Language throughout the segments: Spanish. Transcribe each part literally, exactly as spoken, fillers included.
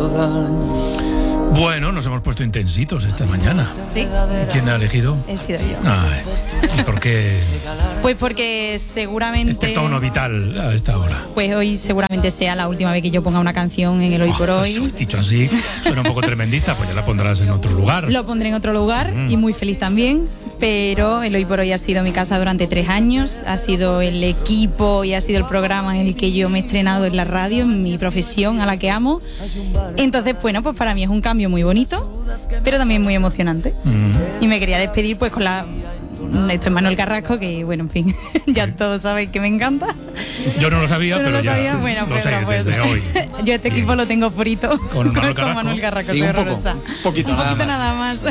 Bueno, nos hemos puesto intensitos esta mañana. Sí. ¿Quién ha elegido? He sido yo. Ay, ¿y por qué Pues porque seguramente... este tono vital a esta hora? Pues hoy seguramente sea la última vez que yo ponga una canción en el Hoy por Oh, Hoy. eso, dicho así, suena un poco tremendista, pues ya la pondrás en otro lugar. Lo pondré en otro lugar Mm. y muy feliz también, pero el Hoy por Hoy ha sido mi casa durante tres años, ha sido el equipo y ha sido el programa en el que yo me he estrenado en la radio, en mi profesión a la que amo. Entonces, bueno, pues para mí es un cambio muy bonito, pero también muy emocionante. Mm. Y me quería despedir pues con la... Esto es Manuel Carrasco, que bueno, en fin, ya todos sabéis que me encanta. Yo no lo sabía, Pero pero lo ya sabía, bueno, lo pues, sé pues, desde hoy. Yo este equipo Bien. lo tengo frito ¿Con Manuel Carrasco? Manuel Carrasco, Sí, soy un poco, horrorosa. un poquito, Un nada poquito más. nada más.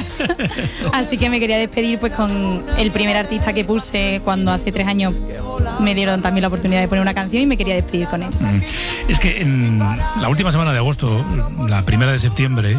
Así que me quería despedir pues con el primer artista que puse cuando hace tres años me dieron también la oportunidad de poner una canción y me quería despedir con él. Mm. Es que en la última semana de agosto, la primera de septiembre,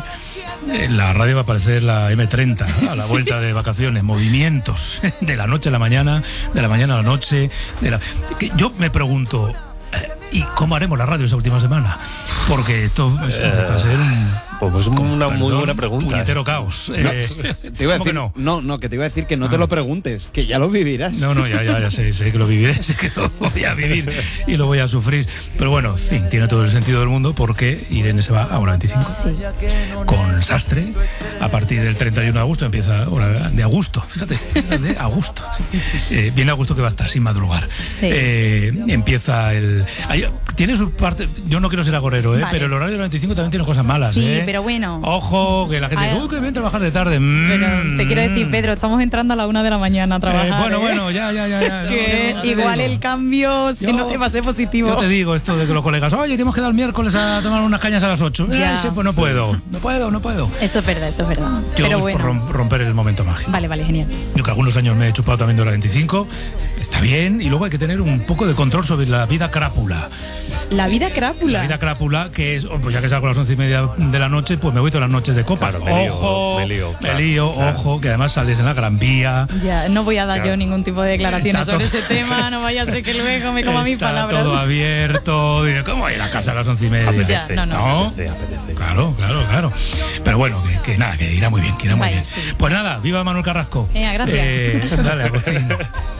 en la radio va a aparecer la eme treinta, a la vuelta de vacaciones, movimientos de la noche a la mañana, de la mañana a la noche. De la... que yo me pregunto, eh, ¿y cómo haremos la radio esa última semana? Porque esto es, Eh, va a ser un... Pues es una muy perdón, buena pregunta. puñetero caos. No, Eh, te iba a ¿cómo que decir, no? no, no, que te iba a decir que no te Ah. lo preguntes, que ya lo vivirás. No, no, ya, ya, ya sé, sé que lo viviré, sé que lo voy a vivir y lo voy a sufrir. Pero bueno, en fin, tiene todo el sentido del mundo porque Irene se va a hora veinticinco Sí. con Sastre. A partir del treinta y uno de agosto empieza hora de agosto, fíjate, de agosto. Sí. Eh, viene agosto que va a estar sin madrugar. Sí. Eh, empieza el... Hay- tiene su parte... Yo no quiero ser agorero, ¿eh? Vale. pero el horario de la veinticinco también tiene cosas malas. Sí, ¿eh? pero bueno. Ojo, que la gente Ay, dice, uy, que bien trabajar de tarde. Mm, Pero te quiero decir, Pedro, estamos entrando a la una de la mañana a trabajar. Eh, bueno, ¿eh? bueno, ya, ya, ya. ya. Que No, no, no te igual digo. el cambio se Yo- no te va a ser positivo. Yo te digo esto de que los colegas, oye, que hemos quedado el miércoles a tomar unas cañas a las ocho. Ya. Eh, sí, pues no puedo, no puedo, no puedo. Eso es verdad, eso es verdad. Yo pero es bueno. por rom- romper el momento mágico. Vale, vale, genial. Yo que algunos años me he chupado también de hora veinticinco, está bien, y luego hay que tener un poco de control sobre la vida crápula. La vida crápula. La vida crápula, que es, oh, pues ya que salgo a las once y media de la noche, pues me voy todas las noches de copa. Claro, me lío, ojo, me lío, claro, me lío, claro. ojo, que además sales en la Gran Vía. Ya, no voy a dar Claro. yo ningún tipo de declaraciones Está sobre todo- ese tema, no vaya a ser que luego me coma mis Está palabras. todo abierto. Dice, ¿cómo voy a ir a casa a las once y media? Ya, no, no. ¿No? Apetece, apetece. Claro, claro, claro. Pero bueno, que, que nada, que irá muy bien, que irá muy Vaya, bien. sí. Pues nada, viva Manuel Carrasco. Venga, gracias. Eh, dale, Agustín.